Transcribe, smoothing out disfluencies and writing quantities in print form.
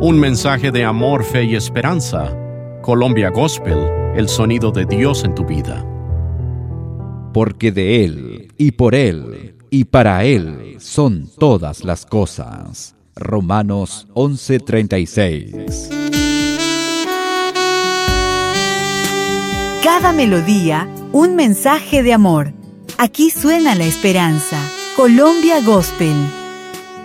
Un mensaje de amor, fe y esperanza. Colombia Gospel, el sonido de Dios en tu vida. Porque de Él, y por Él, y para Él son todas las cosas. Romanos 11:36. Cada melodía, un mensaje de amor. Aquí suena la esperanza. Colombia Gospel.